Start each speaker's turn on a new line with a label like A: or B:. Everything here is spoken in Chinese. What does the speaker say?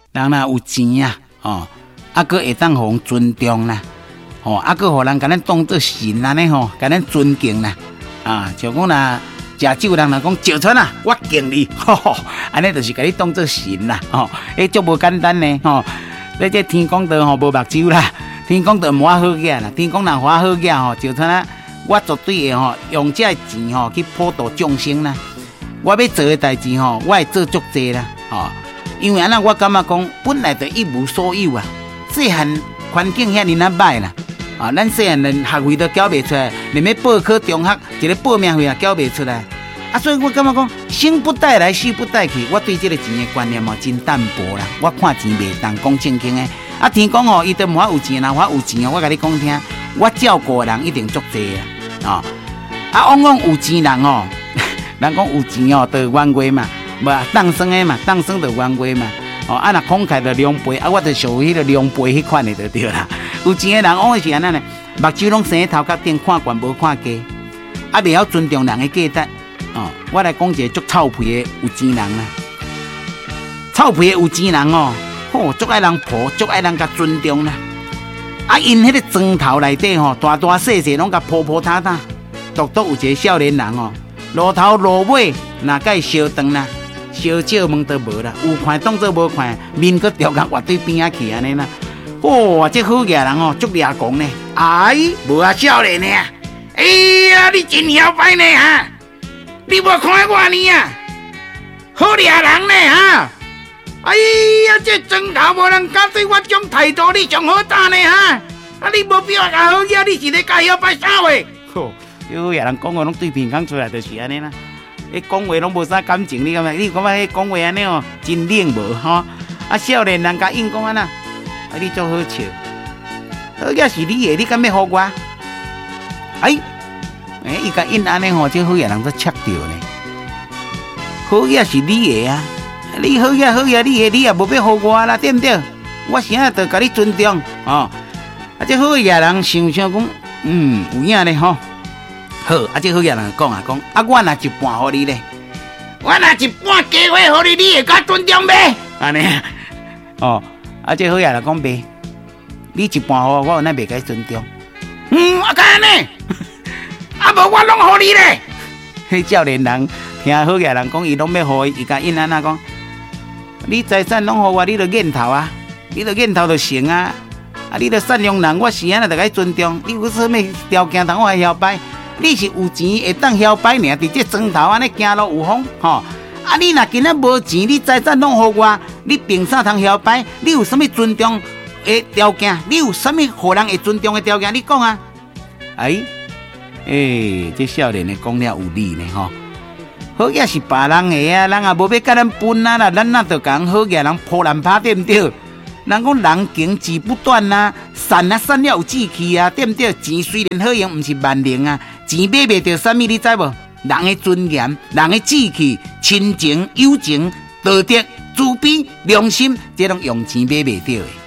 A: 人若有钱啊，哦，啊，佫会当互人尊重啦，哦，啊，佫互人甲咱当作神安尼吼，甲咱尊敬啦，啊，像讲若食酒人若讲石川啊，我敬你，吼吼，安尼就是甲你当作神啦，吼，迄足无简单呢，吼，你这天公道吼无目睭啦，天公道无好囝啦，天公若花好囝吼，石川啊，我绝对会吼用这钱吼去普度众生啦，我要做的代志吼，我会做足济啦，吼。因为安那，我感觉讲本来就一无所有啊，细汉环境遐尼那歹啦，啊，咱细汉连学费都缴袂出来，连要报考中学一个报名费也缴袂出来，啊，所以我感觉讲生不带来，死不带去，我对这个钱的观念哦真淡薄啦，我看钱袂当讲正经的，啊，天公哦，伊都无法有钱啦，我有钱哦，我甲你讲听，我照顾的人一定足济啊，啊，往往有钱人哦，人讲有钱哦，就冤家嘛。无当生的嘛，当生就冤家嘛。哦，啊若慷慨就两倍，啊我就属于迄个两倍迄款的就对啦。有钱的人往往是安尼呢，目睭拢生喺头壳顶，看悬无看低，啊袂晓尊重人的价值。哦，我来讲一个足臭屁的有钱人啦。臭屁的有钱人哦，吼足爱人抱，足爱人甲尊重啦。啊，因迄个砖头内底吼，大大细细拢甲铺铺塌塌。独独有一个少年人哦，露头露尾，哪甲伊烧长啦。烧酒问都无啦，有看当作无看，面佫调到外对边仔去安尼啦。哇，这好野人哦，足掠狂呢！哎，无啊少年呢？哎呀，你真晓摆呢哈！你无看我呢啊？好掠人呢哈！哎呀，这砖头无人敢对我种态度，你上好打呢哈！啊，你无必要甲好野，你是咧甲晓摆啥话？吼，有野人讲话拢对面讲出来就是安尼啦。伊讲话拢无啥感情，你感觉？你感觉伊讲话安尼哦，真冷无吼？啊，少年人甲应讲安那，啊，你足好笑。好嘢是你的，你敢要互我？伊甲应安尼吼，这好嘢人都切掉呢。好嘢是你的啊，你好嘢，你的你也无要互我啦，对不对？我现在就甲你尊重哦。啊，这好嘢人想讲，有影咧吼。好，啊，这好嘢人讲啊，我若一半互你咧，我若一半机会互你，你会甲尊重呗？安尼哦，啊，这好嘢人讲呗，你一半互我，那袂甲尊重。我干呢？啊，无我拢互你咧。迄少年人听好嘢人讲，伊拢要互伊甲因安那讲，你财产拢互我，你就瘾头啊，你就瘾头就成啊，啊，你就善良人，我是安那就甲尊重。你有啥物条件通我会晓摆？你是有钱会当晓摆尔，伫这砖头安尼行路有风吼。啊，你若今仔无钱，你财产拢互我，你凭啥通晓摆？你有啥物尊重的条件？你有啥物互人会尊重的条件？你讲啊！这少年的讲了有理呢吼。好嘢是别人的啊，人也无要甲咱分啊啦，咱那就讲好嘢人破烂拍对不对？人讲人情志不断啊，善啊善了有志气啊，对不对？钱虽然好用，毋是万能啊。钱买袂到啥物，你知无？人的尊严、人的志气、亲情、友情、道德、慈悲、良心，这拢用钱买袂到的。